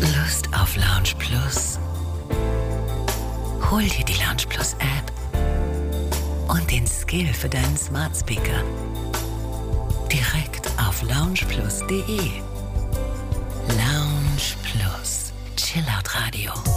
Lust auf Lounge Plus? Hol dir die Lounge Plus App und den Skill für deinen Smart Speaker direkt auf loungeplus.de. Lounge Plus, Chillout Radio.